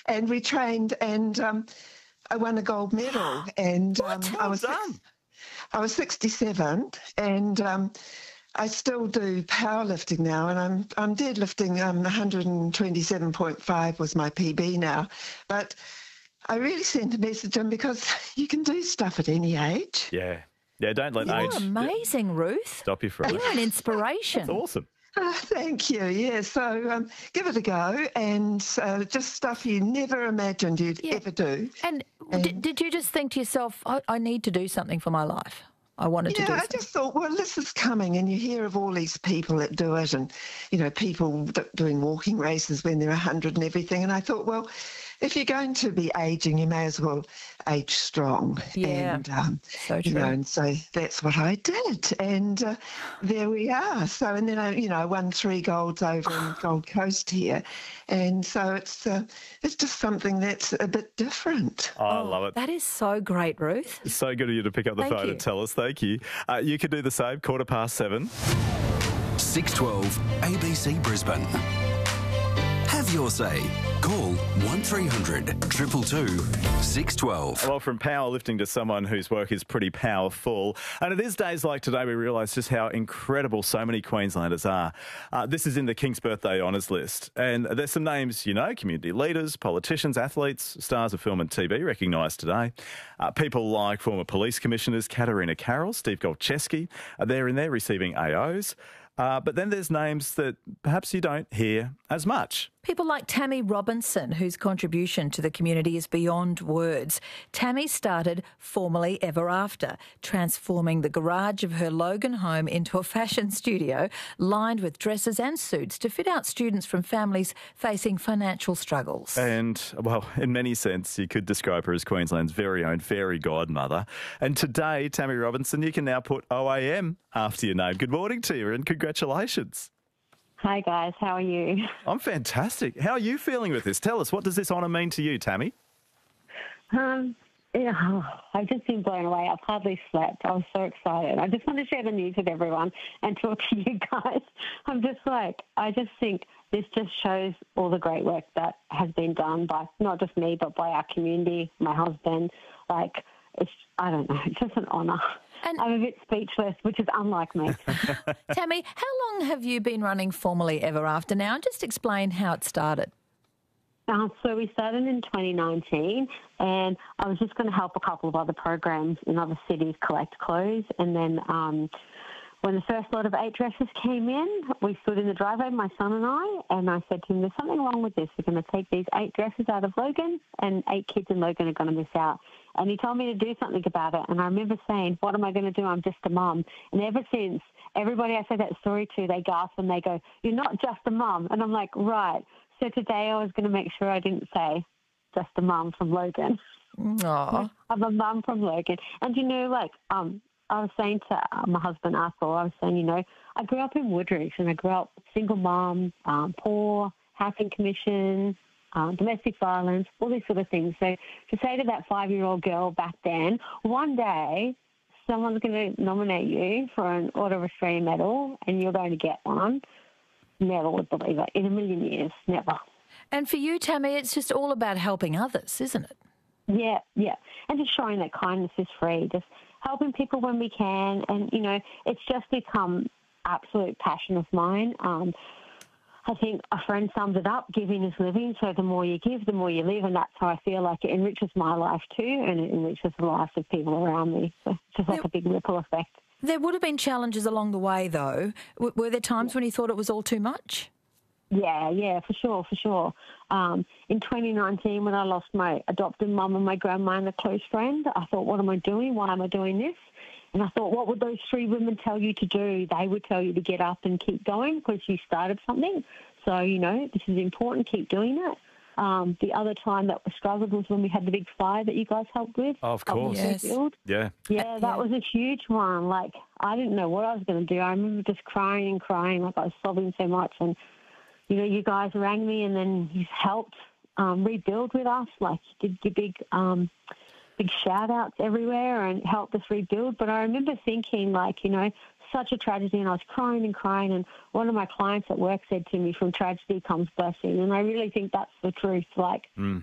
and we trained, and I won a gold medal. And Done. I was 67, and I still do powerlifting now, and I'm deadlifting 127.5 was my PB now. But I really sent a message in because you can do stuff at any age. Yeah. Yeah, don't let age You're amazing, Ruth. stop you from it. You're an inspiration. That's awesome. Thank you. Yeah, so give it a go, and just stuff you never imagined you'd ever do. And did you just think to yourself, I need to do something for my life? I wanted to do something. I just thought, well, this is coming, and you hear of all these people that do it, and, people doing walking races when they're 100 and everything. And I thought, well, if you're going to be ageing, you may as well age strong. Yeah, and, so true. And so that's what I did. And there we are. So, and then I won 3 golds over in Gold Coast here. And so it's just something that's a bit different. Oh, I love it. That is so great, Ruth. It's so good of you to pick up the Thank phone you. and tell us. Thank you. You can do the same, 7:15. 612 ABC Brisbane. Have your say. Call 1300 222 612. Well, from powerlifting to someone whose work is pretty powerful. And it is days like today we realise just how incredible so many Queenslanders are. This is in the King's Birthday Honours list. And there's some names, community leaders, politicians, athletes, stars of film and TV recognised today. People like former police commissioners Katarina Carroll, Steve Golcheski, they're in there receiving AOs. But then there's names that perhaps you don't hear as much. People like Tammy Robinson, whose contribution to the community is beyond words. Tammy started Formerly Ever After, transforming the garage of her Logan home into a fashion studio lined with dresses and suits to fit out students from families facing financial struggles. And, well, in many sense, you could describe her as Queensland's very own fairy godmother. And today, Tammy Robinson, you can now put OAM after your name. Good morning to you and congratulations. Hi guys, how are you? I'm fantastic. How are you feeling with this? Tell us, what does this honour mean to you, Tammy? I've just been blown away. I've hardly slept. I was so excited. I just want to share the news with everyone and talk to you guys. I just think this just shows all the great work that has been done by not just me, but by our community, my husband. It's just an honour. And I'm a bit speechless, which is unlike me. Tammy, how long have you been running Formerly Ever After now? And just explain how it started. So we started in 2019, and I was just going to help a couple of other programs in other cities collect clothes. And then when the first lot of 8 dresses came in, we stood in the driveway, my son and I said to him, there's something wrong with this. We're going to take these 8 dresses out of Logan, and 8 kids in Logan are going to miss out. And he told me to do something about it. And I remember saying, what am I going to do? I'm just a mum. And ever since, everybody I say that story to, they gasp and they go, you're not just a mum. And I'm like, right. So today I was going to make sure I didn't say just a mum from Logan. Aww. I'm a mum from Logan. And, I was saying to my husband, Arthur, I was saying, I grew up in Woodridge and I grew up single mum, poor, housing commission, domestic violence, all these sort of things. So to say to that 5-year-old girl back then, one day someone's going to nominate you for an Order of Australia medal and you're going to get one, never would believe it. In a million years, never. And for you, Tammy, it's just all about helping others, isn't it? Yeah. And just showing that kindness is free, just helping people when we can. And, it's just become absolute passion of mine. I think a friend summed it up, giving is living. So the more you give, the more you live. And that's how I feel like it enriches my life too, and it enriches the lives of people around me. So it's just like a big ripple effect. There would have been challenges along the way, though. Were there times when you thought it was all too much? Yeah, for sure. In 2019, when I lost my adopted mum and my grandma and a close friend, I thought, what am I doing? Why am I doing this? And I thought, what would those 3 women tell you to do? They would tell you to get up and keep going because you started something. So, this is important. Keep doing it. The other time that we struggled was when we had the big fire that you guys helped with. Oh, of course. Yes. Yeah. Yeah, that was a huge one. I didn't know what I was going to do. I remember just crying, I was sobbing so much. And, you guys rang me and then you helped rebuild with us. You did your big shout-outs everywhere and helped us rebuild. But I remember thinking, such a tragedy, and I was crying. And one of my clients at work said to me, from tragedy comes blessing. And I really think that's the truth.